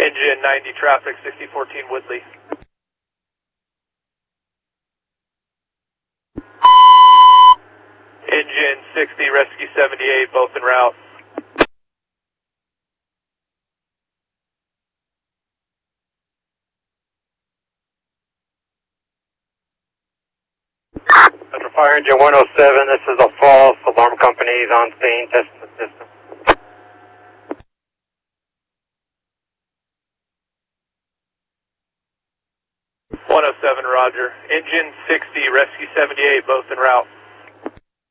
Engine 90 traffic, 6014 Woodley. Engine 60, rescue 78, both en route. Central Fire Engine 107, this is a false alarm company is on scene, testing the system. 107, roger. Engine 60, rescue 78, both en route.